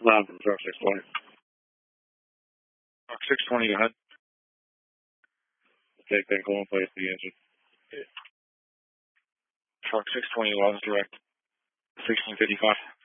Line from truck 620. Truck 620, go ahead. Take that call and place the engine. Truck 620, lost direct. 1655.